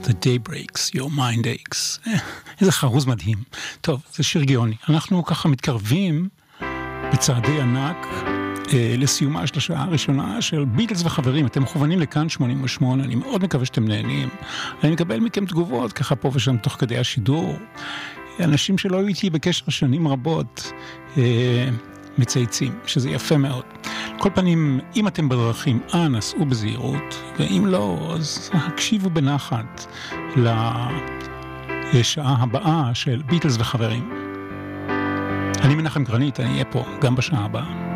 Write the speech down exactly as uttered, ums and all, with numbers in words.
The day breaks, your mind aches. איזה חרוז מדהים. טוב, זה שיר גאוני. אנחנו ככה מתקרבים בצעדי ענק לסיומה של השעה הראשונה של ביטלס וחברים. אתם מכוונים לכאן שמונים ושמונה, אני מאוד מקווה שאתם נהנים. אני מקבל מכם תגובות ככה פה ושם תוך כדי השידור. אנשים שלא היו איתי בקשר שנים רבות מצייצים, שזה יפה מאוד. כל פנים, אם אתם בדרכים, אנא, סעו בזהירות, ואם לא, אז הקשיבו בנחת לשעה הבאה של ביטלס וחברים. אני מנחם גרנית, אני אהיה פה גם בשעה הבאה.